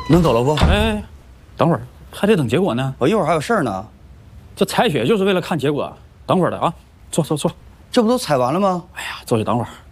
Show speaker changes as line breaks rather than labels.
能走了不？
哎，等会儿还得等结果呢。
我一会儿还有事儿呢。
这采血就是为了看结果。等会儿的啊，坐。
这不都采完了吗？
哎呀，坐下等会儿。